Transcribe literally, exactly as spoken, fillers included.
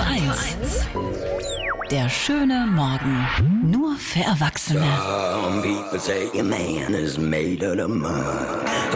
eins. Der schöne Morgen. Nur für Erwachsene. Some people say a man is made of the mud.